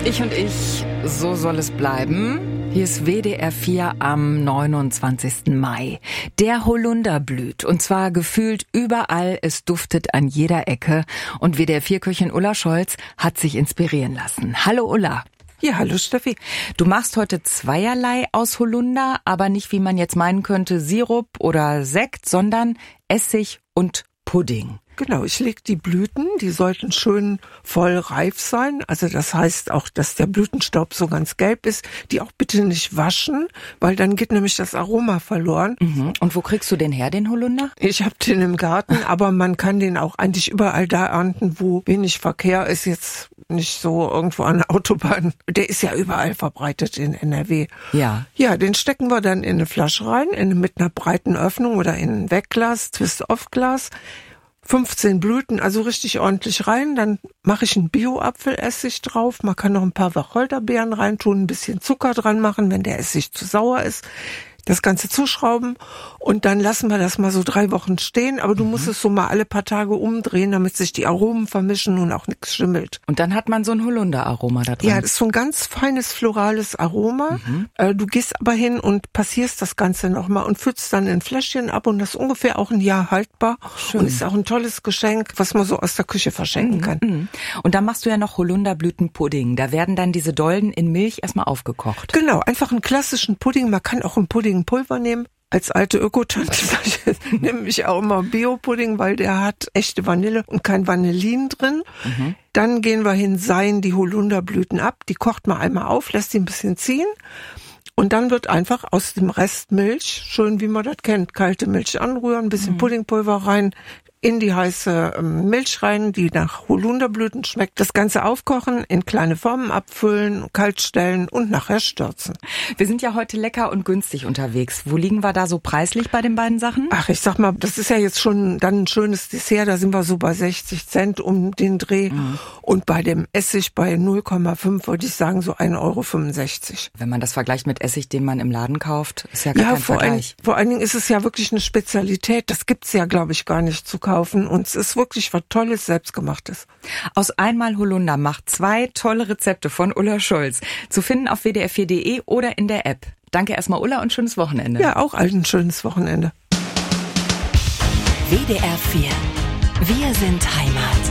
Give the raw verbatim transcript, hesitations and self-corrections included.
Ich und ich, so soll es bleiben. Hier ist W D R vier am neunundzwanzigsten Mai. Der Holunder blüht und zwar gefühlt überall, es duftet an jeder Ecke. Und W D R vier-Köchin Ulla Scholz hat sich inspirieren lassen. Hallo Ulla. Ja, hallo Steffi. Du machst heute zweierlei aus Holunder, aber nicht, wie man jetzt meinen könnte, Sirup oder Sekt, sondern Essig und Pudding. Genau, ich lege die Blüten, die sollten schön voll reif sein. Also das heißt auch, dass der Blütenstaub so ganz gelb ist. Die auch bitte nicht waschen, weil dann geht nämlich das Aroma verloren. Mhm. Und wo kriegst du den her, den Holunder? Ich habe den im Garten, aber man kann den auch eigentlich überall da ernten, wo wenig Verkehr ist. Jetzt nicht so irgendwo an der Autobahn. Der ist ja überall verbreitet in N R W. Ja. Ja, den stecken wir dann in eine Flasche rein, in, mit einer breiten Öffnung oder in ein Wegglas, Twist-Off-Glas. fünfzehn Blüten, also richtig ordentlich rein. Dann mache ich einen Bio-Apfelessig drauf. Man kann noch ein paar Wacholderbeeren reintun, ein bisschen Zucker dran machen, wenn der Essig zu sauer ist. Das Ganze zuschrauben und dann lassen wir das mal so drei Wochen stehen. Aber du mhm. musst es so mal alle paar Tage umdrehen, damit sich die Aromen vermischen und auch nichts schimmelt. Und dann hat man so ein Holunder-Aroma da drin. Ja, das ist so ein ganz feines florales Aroma. Mhm. Du gehst aber hin und passierst das Ganze nochmal und füllst dann in Fläschchen ab und das ist ungefähr auch ein Jahr haltbar. Schön. Und ist auch ein tolles Geschenk, was man so aus der Küche verschenken mhm. kann. Mhm. Und dann machst du ja noch Holunderblütenpudding. Da werden dann diese Dolden in Milch erstmal aufgekocht. Genau, einfach einen klassischen Pudding. Man kann auch einen Pudding Pulver nehmen. Als alte Ökotante nehme ich auch immer Bio-Pudding, weil der hat echte Vanille und kein Vanillin drin. Mhm. Dann gehen wir hin, seien die Holunderblüten ab. Die kocht man einmal auf, lässt die ein bisschen ziehen. Und dann wird einfach aus dem Rest Milch, schön wie man das kennt, kalte Milch anrühren, ein bisschen mhm. Puddingpulver rein, in die heiße Milch rein, die nach Holunderblüten schmeckt. Das Ganze aufkochen, in kleine Formen abfüllen, kalt stellen und nachher stürzen. Wir sind ja heute lecker und günstig unterwegs. Wo liegen wir da so preislich bei den beiden Sachen? Ach, ich sag mal, das ist ja jetzt schon dann ein schönes Dessert. Da sind wir so bei sechzig Cent um den Dreh. Mhm. Und bei dem Essig bei null Komma fünf würde ich sagen so ein Euro fünfundsechzig. Wenn man das vergleicht mit Essig, den man im Laden kauft, ist ja gar ja, kein vor Vergleich. Ein, vor allen Dingen ist es ja wirklich eine Spezialität. Das gibt's ja, glaube ich, gar nicht zu kaufen. Und es ist wirklich was Tolles, Selbstgemachtes. Aus Einmal Holunder macht zwei tolle Rezepte von Ulla Scholz. Zu finden auf w d r vier punkt d e oder in der App. Danke erstmal Ulla und schönes Wochenende. Ja, auch allen ein schönes Wochenende. W D R vier. Wir sind Heimat.